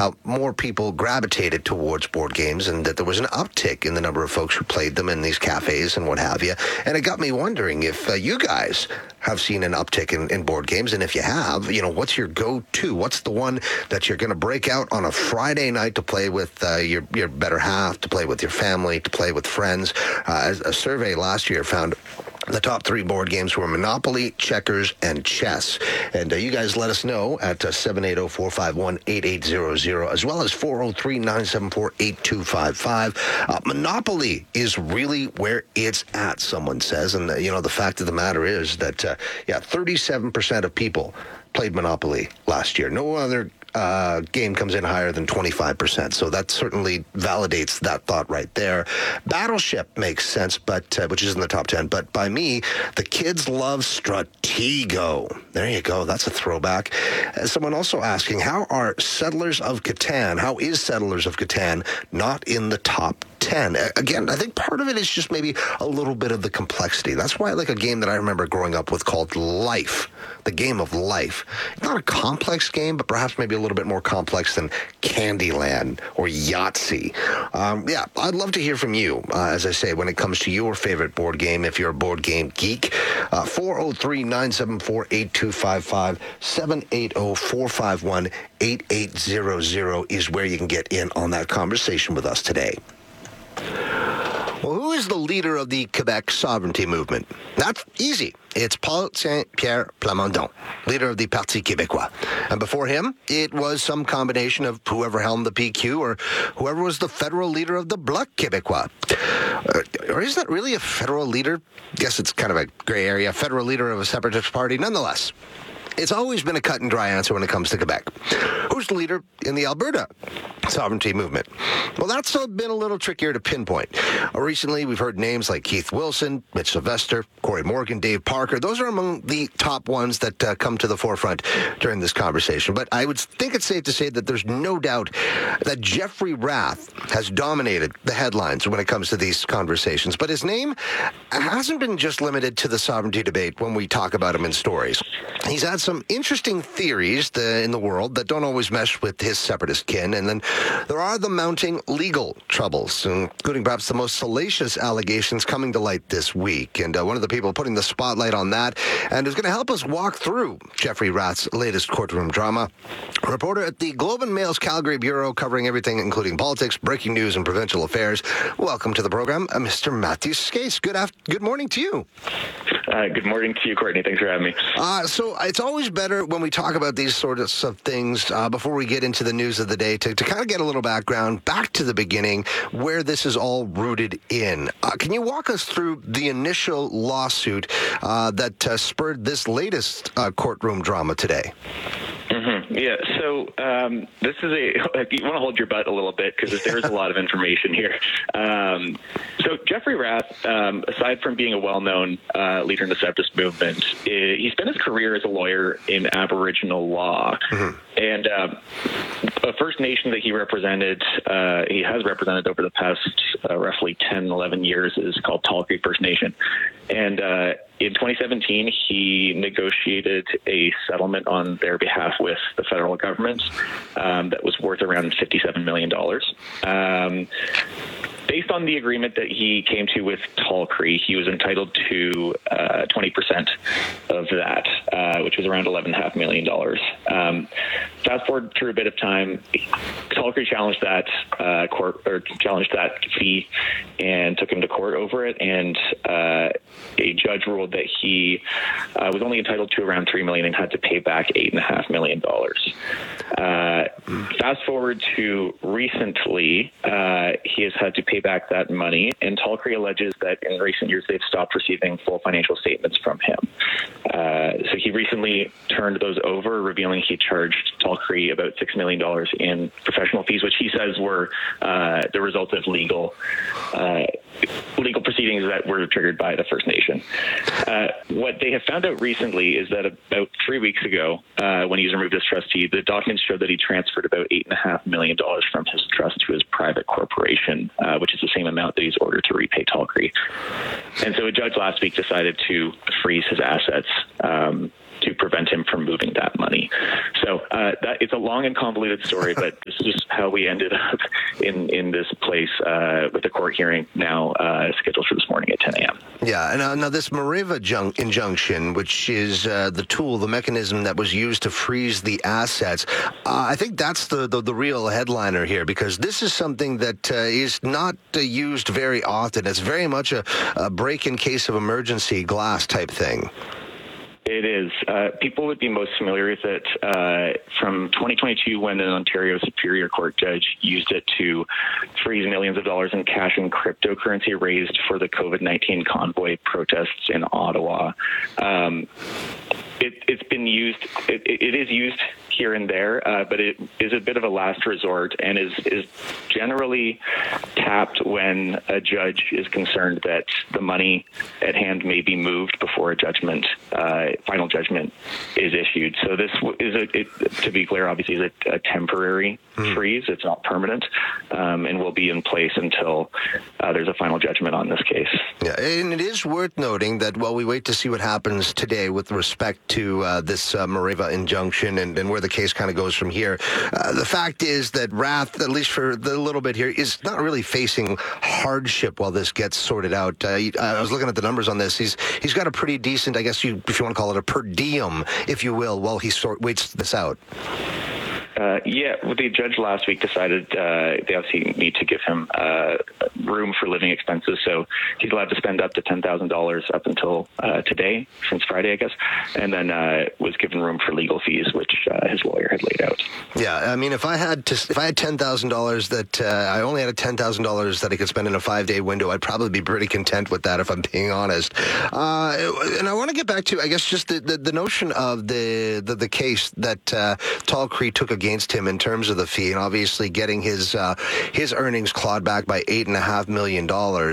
how more people gravitated towards board games and that there was an uptick in the number of folks who played them in these cafes and what have you. And it got me wondering if you guys have seen an uptick in board games. And if you have, what's your go-to? What's the one that you're going to break out on a Friday night to play with your better half, to play with your family, to play with friends? As a survey last year found the top 3 board games were Monopoly, checkers, and chess. And you guys let us know at 780-451-8800, as well as 403-974-8255. Monopoly is really where it's at, someone says. And, the fact of the matter is that, 37% of people played Monopoly last year. No other game comes in higher than 25%. So that certainly validates that thought right there. Battleship makes sense, but which is in the top 10. But by me, the kids love Stratego. There you go. That's a throwback. Someone also asking, how is Settlers of Catan not in the top 10? Again, I think part of it is just maybe a little bit of the complexity. That's why I like a game that I remember growing up with called Life, the game of life. Not a complex game, but perhaps maybe a little bit more complex than Candyland or Yahtzee. I'd love to hear from you, as I say, when it comes to your favorite board game, if you're a board game geek. 403-974-8255, 780-451-8800 is where you can get in on that conversation with us today. Well, who is the leader of the Quebec sovereignty movement? That's easy. It's Paul Saint-Pierre Plamondon, leader of the Parti Québécois. And before him, it was some combination of whoever helmed the PQ or whoever was the federal leader of the Bloc Québécois. Or is that really a federal leader? Guess it's kind of a gray area. Federal leader of a separatist party. Nonetheless, it's always been a cut and dry answer when it comes to Quebec. Who's the leader in the Alberta sovereignty movement? Well, that's been a little trickier to pinpoint. Recently, we've heard names like Keith Wilson, Mitch Sylvester, Corey Morgan, Dave Parker. Those are among the top ones that come to the forefront during this conversation. But I would think it's safe to say that there's no doubt that Jeffrey Rath has dominated the headlines when it comes to these conversations. But his name hasn't been just limited to the sovereignty debate when we talk about him in stories. He's had some interesting theories in the world that don't always mesh with his separatist kin. And then there are the mounting legal troubles, including perhaps the most salacious allegations coming to light this week. And one of the people putting the spotlight on that and is going to help us walk through Jeffrey Rath's latest courtroom drama, a reporter at the Globe and Mail's Calgary Bureau covering everything, including politics, breaking news, and provincial affairs. Welcome to the program, Mr. Matthew Skase. Good morning to you. Good morning to you, Courtney. Thanks for having me. So it's always better when we talk about these sorts of things before we get into the news of the day to kind of get a little background back to the beginning where this is all rooted in. Can you walk us through the initial lawsuit that spurred this latest courtroom drama today? Mm-hmm. Yeah, so this is you want to hold your butt a little bit because there's a lot of information here. So Jeffrey Rath, aside from being a well-known leader in the separatist movement, he spent his career as a lawyer in Aboriginal law. Mm-hmm. And a First Nation that he has represented over the past roughly 10, 11 years is called Tall Creek First Nation. And in 2017, he negotiated a settlement on their behalf with the federal government that was worth around $57 million. Based on the agreement that he came to with Tall Creek, he was entitled to 20% of that, which was around $11.5 million. Fast forward through a bit of time, Tall Creek challenged that fee and took him to court over it, and a judge ruled that he was only entitled to around $3 million and had to pay back $8.5 million. Fast forward to recently, he has had to pay back that money, and Tall Creek alleges that in recent years they've stopped receiving full financial statements from him. So he recently turned those over, revealing he charged Tall Creek about $6 million in professional fees, which he says were the result of legal proceedings that were triggered by the First Nation. What they have found out recently is that about 3 weeks ago, when he was removed as trustee, the documents showed that he transferred about $8.5 million from his trust to his private corporation, which is the same amount that he's ordered to repay Tall Creek. And so a judge last week decided to freeze his assets to prevent him from moving that money. So that it's a long and convoluted story, but this is how we ended up in this place with the court hearing now scheduled for this morning at 10 a.m. Yeah, and now this Mareva injunction, which is the tool, the mechanism that was used to freeze the assets, I think that's the real headliner here, because this is something that is not used very often. It's very much a break in case of emergency glass type thing. It is. People would be most familiar with it from 2022 when an Ontario Superior Court judge used it to freeze millions of dollars in cash and cryptocurrency raised for the COVID-19 convoy protests in Ottawa. It's been used. It is used here and there, but it is a bit of a last resort and is generally tapped when a judge is concerned that the money at hand may be moved before a judgment, final judgment, is issued. So this is to be clear, obviously, is a temporary freeze. It's not permanent, and will be in place until there's a final judgment on this case. Yeah, and it is worth noting that while we wait to see what happens today with respect to this Mareva injunction and where the case kind of goes from here, the fact is that Rath, at least for the little bit here, is not really facing hardship while this gets sorted out. I was looking at the numbers on this. He's got a pretty decent, I guess if you want to call it a per diem, if you will, while he waits this out. The judge last week decided they obviously need to give him room for living expenses, so he's allowed to spend up to $10,000 up until today, since Friday, I guess, and then was given room for legal fees, which his lawyer had laid out. Yeah, I mean, if I had $10,000 that I only had $10,000 that I could spend in a 5-day window, I'd probably be pretty content with that, if I'm being honest. And I want to get back to, I guess, just the notion of the case that Tall Creek took against him in terms of the fee, and obviously getting his earnings clawed back by $8.5 million.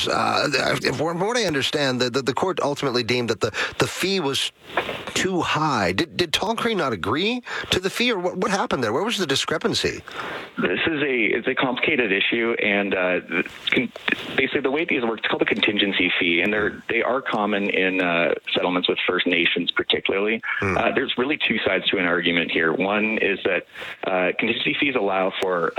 From what I understand, the court ultimately deemed that the fee was too high. Did Tall Creek not agree to the fee, or what happened there? Where was the discrepancy? This is a complicated issue, and basically the way these work, it's called a contingency fee, and they are common in settlements with First Nations, particularly. There's really two sides to an argument here. One is that contingency fees allow for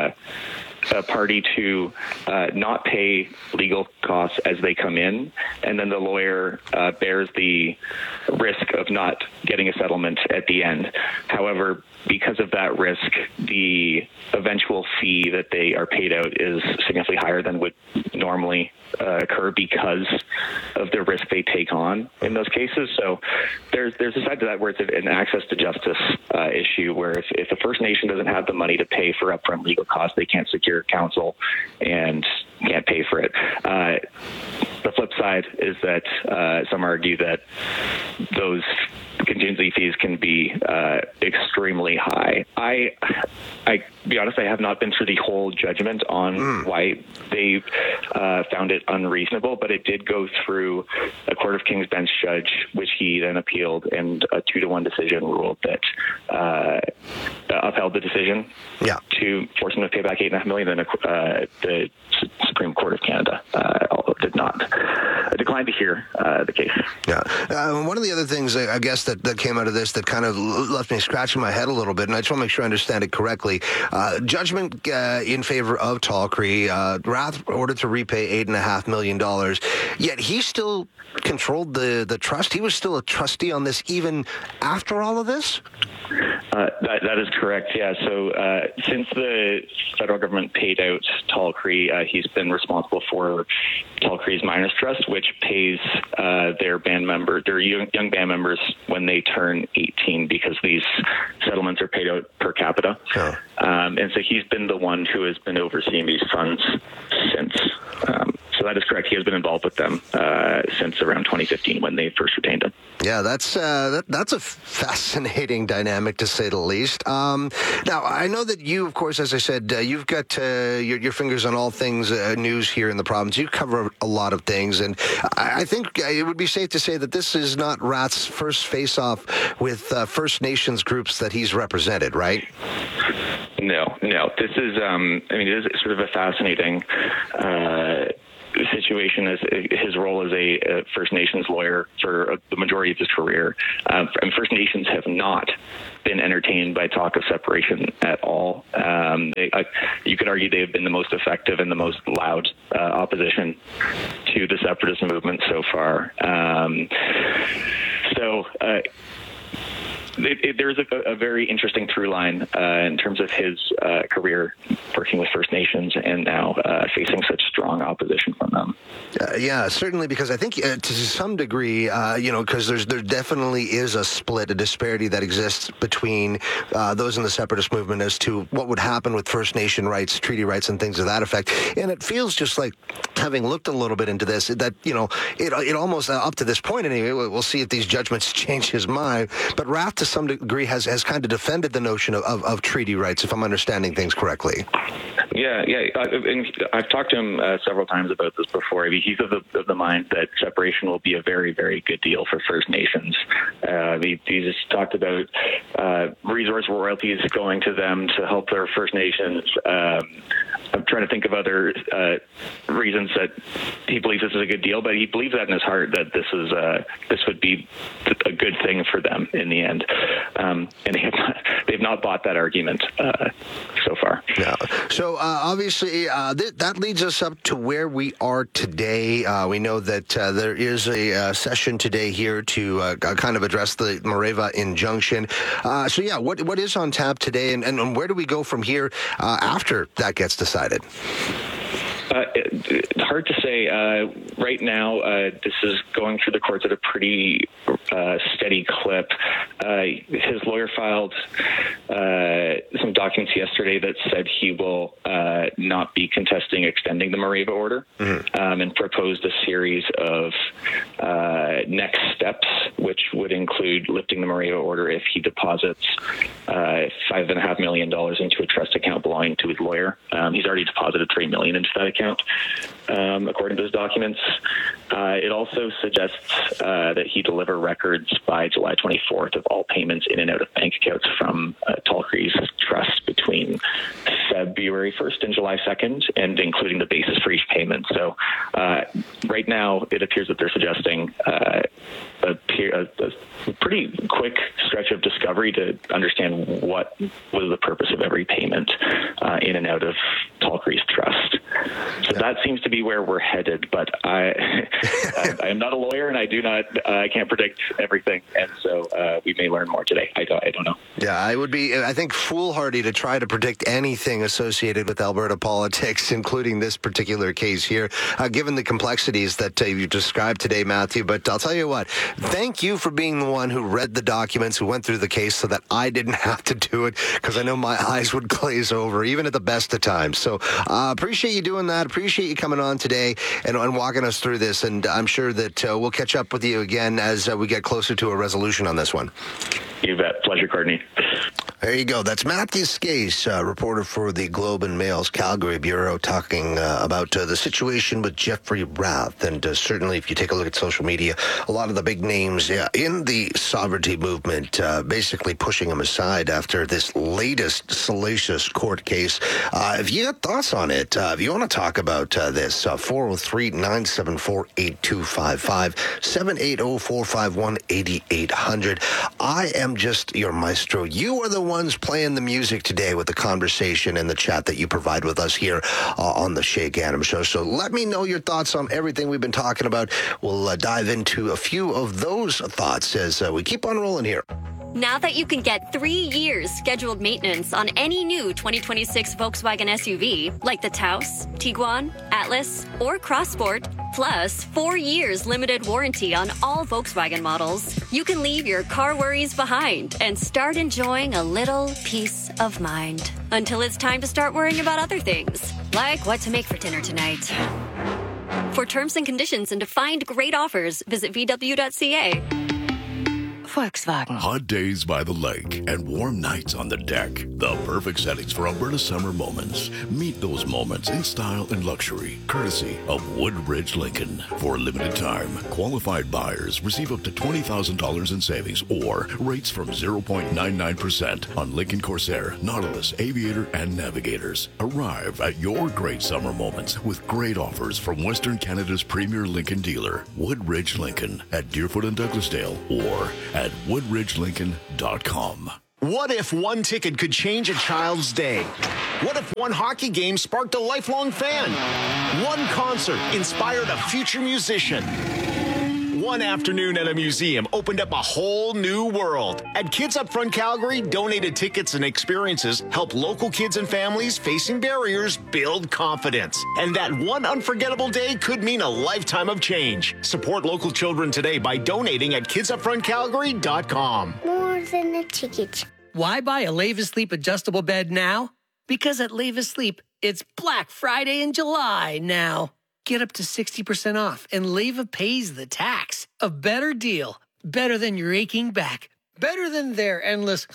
a party to not pay legal costs as they come in, and then the lawyer bears the risk of not getting a settlement at the end. However, because of that risk, the eventual fee that they are paid out is significantly higher than would normally occur because of the risk they take on in those cases. So there's a side to that where it's an access to justice issue, where if the First Nation doesn't have the money to pay for upfront legal costs, they can't secure counsel and can't pay for it. The flip side is that some argue that those contingency fees can be extremely high. I be honest, I have not been through the whole judgment on why they found it unreasonable, but it did go through a Court of King's Bench judge, which he then appealed, and a 2-1 decision ruled that upheld the decision to force him to pay back $8.5 million. Then the Supreme Court of Canada did not decline to hear the case. Yeah. One of the other things, I guess, that came out of this that kind of left me scratching my head a little bit, and I just want to make sure I understand it correctly. Judgment in favor of Tall Creek, Rath ordered to repay $8.5 million, yet he still controlled the trust. He was still a trustee on this even after all of this? That is correct, yeah. So since the federal government paid out Tall Creek, he's been responsible for Tall Creek's Miners Trust, which pays their young band members when they turn 18, because these settlements are paid out per capita. Oh. And so he's been the one who has been overseeing these funds since. So that is correct. He has been involved with them since around 2015 when they first retained him. Yeah, that's a fascinating dynamic, to say the least. Now, I know that you, of course, as I said, you've got your fingers on all things news here in the province. You cover a lot of things, and I think it would be safe to say that this is not Rath's first face-off with First Nations groups that he's represented, right? No. This is, it is sort of a fascinating situation as his role as a First Nations lawyer for the majority of his career. And First Nations have not been entertained by talk of separation at all. You could argue they have been the most effective and the most loud opposition to the separatist movement so far. There's a very interesting through line in terms of his career working with First Nations and now facing such strong opposition from them. Yeah, certainly, because I think to some degree, because there definitely is a split, a disparity that exists between those in the separatist movement as to what would happen with First Nation rights, treaty rights, and things of that effect. And it feels just like, having looked a little bit into this, that, it almost, up to this point anyway, we'll see if these judgments change his mind, but Rath to some degree has kind of defended the notion of treaty rights, if I'm understanding things correctly. Yeah. And I've talked to him several times about this before. I mean, he's of the mind that separation will be a very, very good deal for First Nations. He's talked about resource royalties going to them to help their First Nations. I'm trying to think of other reasons that he believes this is a good deal, but he believes that in his heart, that this would be a good thing for them in the end. And they've not bought that argument so far. Yeah. So obviously that leads us up to where we are today. We know that there is a session today here to kind of address the Mareva injunction. What is on tap today, and where do we go from here after that gets decided? It's hard to say. Right now, this is going through the courts at a pretty steady clip. His lawyer filed some documents yesterday that said he will not be contesting extending the Mareva order, and proposed a series of next steps, which would include lifting the Mareva order if he deposits $5.5 million into a trust account belonging to his lawyer. He's already deposited $3 million into that account, according to his documents. It also suggests that he deliver records by July 24th of all payments in and out of bank accounts from Tallcrease Trust between February 1st and July 2nd, and including the basis for each payment. So right now, it appears that they're suggesting a pretty quick stretch of discovery to understand what was the purpose of every payment in and out of Tallcrease Trust. So that seems to be where we're headed, but I am not a lawyer, and I can't predict everything, and so we may learn more today. I don't know. Yeah, it would be, I think, foolhardy to try to predict anything associated with Alberta politics, including this particular case here, given the complexities that you described today, Matthew. But I'll tell you what, thank you for being the one who read the documents, who went through the case so that I didn't have to do it, because I know my eyes would glaze over, even at the best of times. So appreciate you doing that. Appreciate you coming on today and walking us through this. And I'm sure that we'll catch up with you again as we get closer to a resolution on this one. You bet. Pleasure, Courtney. There you go. That's Matthew Skase, reporter for the Globe and Mail's Calgary Bureau, talking about the situation with Jeffrey Rath. And certainly, if you take a look at social media, a lot of the big names in the sovereignty movement basically pushing him aside after this latest salacious court case. If you got thoughts on it, if you want to talk about this, 403-974-8255, 780-451-8800. I am just your maestro. You are the ones playing the music today with the conversation and the chat that you provide with us here on the Shay Ganem Show. So let me know your thoughts on everything we've been talking about. We'll dive into a few of those thoughts as we keep on rolling here. Now that you can get 3 years scheduled maintenance on any new 2026 Volkswagen SUV, like the Taos, Tiguan, Atlas, or Crossport, plus 4 years limited warranty on all Volkswagen models, you can leave your car worries behind and start enjoying a little peace of mind. Until it's time to start worrying about other things, like what to make for dinner tonight. For terms and conditions and to find great offers, visit VW.ca. Volkswagen. Hot days by the lake and warm nights on the deck. The perfect settings for Alberta summer moments. Meet those moments in style and luxury, courtesy of Woodridge Lincoln. For a limited time, qualified buyers receive up to $20,000 in savings or rates from 0.99% on Lincoln Corsair, Nautilus, Aviator, and Navigators. Arrive at your great summer moments with great offers from Western Canada's premier Lincoln dealer, Woodridge Lincoln, at Deerfoot and Douglasdale, or at woodridgelincoln.com. What if one ticket could change a child's day? What if one hockey game sparked a lifelong fan? One concert inspired a future musician? One afternoon at a museum opened up a whole new world. At Kids Up Front Calgary, donated tickets and experiences help local kids and families facing barriers build confidence. And that one unforgettable day could mean a lifetime of change. Support local children today by donating at kidsupfrontcalgary.com. More than a ticket. Why buy a Leva Sleep adjustable bed now? Because at Leva Sleep, it's Black Friday in July now. Get up to 60% off, and Leva pays the tax. A better deal. Better than your aching back. Better than their endless...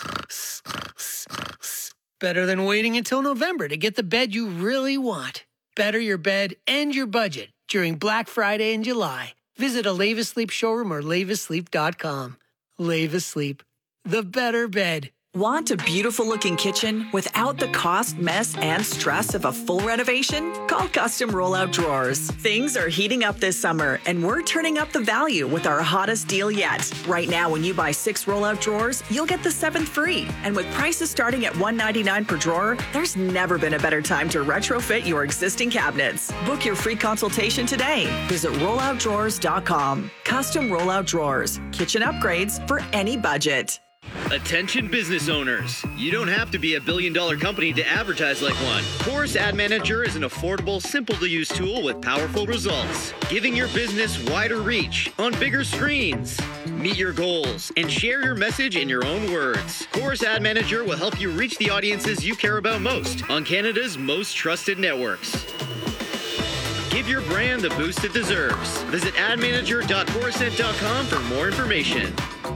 Better than waiting until November to get the bed you really want. Better your bed and your budget during Black Friday in July. Visit a Leva Sleep showroom or levasleep.com. Leva Sleep. The better bed. Want a beautiful-looking kitchen without the cost, mess, and stress of a full renovation? Call Custom Rollout Drawers. Things are heating up this summer, and we're turning up the value with our hottest deal yet. Right now, when you buy 6 rollout drawers, you'll get the 7th free. And with prices starting at $199 per drawer, there's never been a better time to retrofit your existing cabinets. Book your free consultation today. Visit rolloutdrawers.com. Custom Rollout Drawers. Kitchen upgrades for any budget. Attention business owners. You don't have to be a billion-dollar company to advertise like one. Chorus Ad Manager is an affordable, simple-to-use tool with powerful results, giving your business wider reach on bigger screens. Meet your goals and share your message in your own words. Chorus Ad Manager will help you reach the audiences you care about most on Canada's most trusted networks. Give your brand the boost it deserves. Visit admanager.chorusnet.com for more information.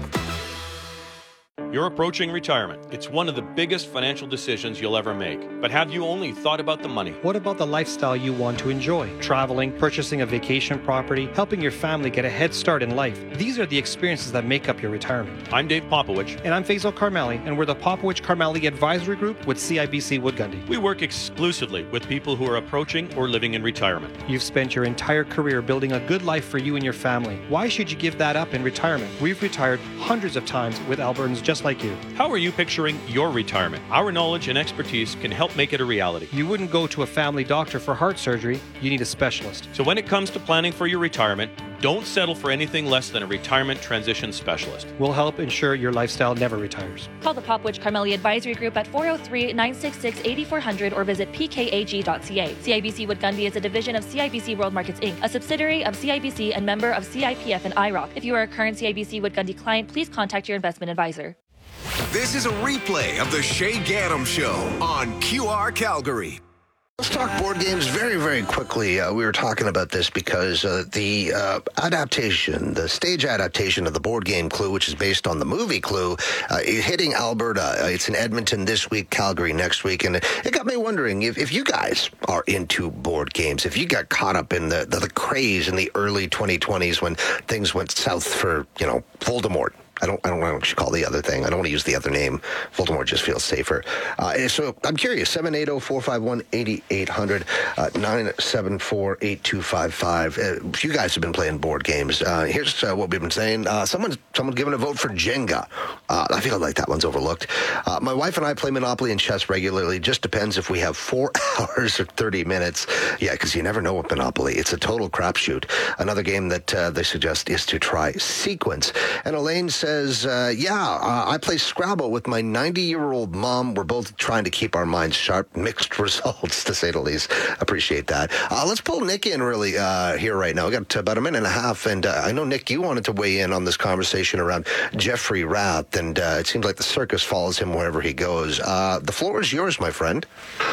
You're approaching retirement. It's one of the biggest financial decisions you'll ever make. But have you only thought about the money? What about the lifestyle you want to enjoy? Traveling, purchasing a vacation property, helping your family get a head start in life. These are the experiences that make up your retirement. I'm Dave Popowich. And I'm Faisal Karmali, and we're the Popowich Karmali Advisory Group with CIBC Wood Gundy. We work exclusively with people who are approaching or living in retirement. You've spent your entire career building a good life for you and your family. Why should you give that up in retirement? We've retired hundreds of times with Albertans just like you. How are you picturing your retirement? Our knowledge and expertise can help make it a reality. You wouldn't go to a family doctor for heart surgery. You need a specialist. So when it comes to planning for your retirement, don't settle for anything less than a retirement transition specialist. We'll help ensure your lifestyle never retires. Call the Popowich Karmali Advisory Group at 403-966-8400 or visit pkag.ca. CIBC Wood Gundy is a division of CIBC World Markets Inc., a subsidiary of CIBC and member of CIPF and IROC. If you are a current CIBC Wood Gundy client, please contact your investment advisor. This is a replay of the Shay Gaddam Show on QR Calgary. Let's talk board games very, very quickly. We were talking about this because the adaptation, the stage adaptation of the board game Clue, which is based on the movie Clue, hitting Alberta. It's in Edmonton this week, Calgary next week. And it got me wondering if you guys are into board games, if you got caught up in the craze in the early 2020s when things went south for, Voldemort. I don't know what you call the other thing. I don't want to use the other name. Voldemort just feels safer. So I'm curious. 780-451-8800, 974-8255. If you guys have been playing board games, here's what we've been saying. Someone's giving a vote for Jenga. I feel like that one's overlooked. My wife and I play Monopoly and chess regularly. Just depends if we have 4 hours or 30 minutes. Yeah, because you never know with Monopoly. It's a total crapshoot. Another game that they suggest is to try Sequence. And Elaine says, I play Scrabble with my 90-year-old mom. We're both trying to keep our minds sharp. Mixed results, to say the least. Appreciate that. Let's pull Nick in really here right now. We got about a minute and a half, and I know, Nick, you wanted to weigh in on this conversation around Jeffrey Rath, and it seems like the circus follows him wherever he goes. The floor is yours, my friend.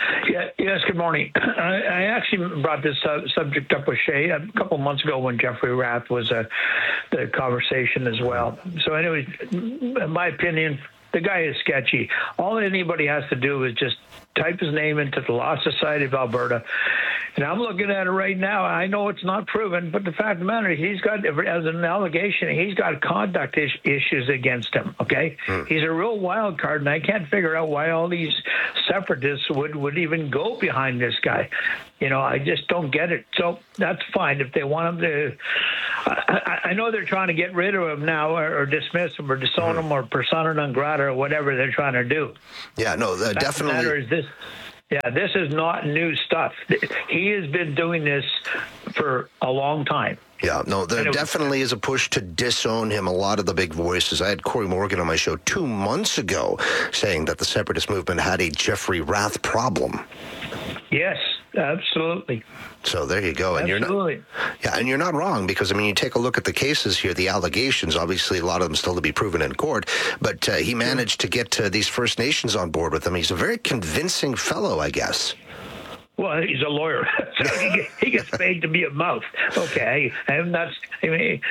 Yes, good morning. I actually brought this subject up with Shay a couple months ago when Jeffrey Rath was the conversation as well. So anyways, in my opinion, the guy is sketchy. All anybody has to do is just type his name into the Law Society of Alberta. And I'm looking at it right now. I know it's not proven, but the fact of the matter is he's got, as an allegation, he's got conduct issues against him, okay? He's a real wild card, and I can't figure out why all these separatists would even go behind this guy. You know, I just don't get it. So that's fine if they want him to. I know they're trying to get rid of him now or dismiss him or disown him or persona non grata or whatever they're trying to do. Yeah, no, definitely. The matter is this. Yeah, this is not new stuff. He has been doing this for a long time. Yeah, no, there definitely is a push to disown him. A lot of the big voices. I had Corey Morgan on my show 2 months ago saying that the separatist movement had a Jeffrey Rath problem. Yes, absolutely. So there you go. And absolutely. You're not wrong, because, I mean, you take a look at the cases here, the allegations, obviously a lot of them still to be proven in court, but he managed to get these First Nations on board with him. He's a very convincing fellow, I guess. Well, he's a lawyer. So he gets paid to be a mouth. Okay, and that's. He's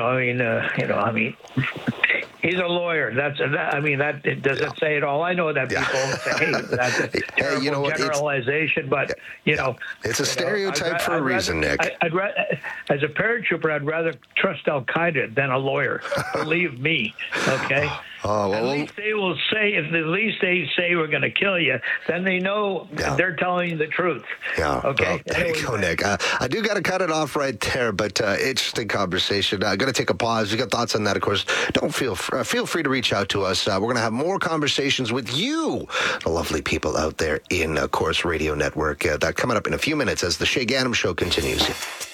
a lawyer. That does it say it all? I know that people say, hey, that's a terrible generalization, but it's a stereotype for a reason, Nick. As a paratrooper, I'd rather trust Al Qaeda than a lawyer. Believe me. Okay. Oh, well, at least they will say, if the least they say we're going to kill you, then they know they're telling you the truth. Yeah. Okay. Well, there you go, Nick. I do got to cut it off right there, but interesting conversation. Going to take a pause. You got thoughts on that, of course. Don't feel free to reach out to us. We're going to have more conversations with you, the lovely people out there in Corus Radio Network. That coming up in a few minutes as the Shay Ganem Show continues.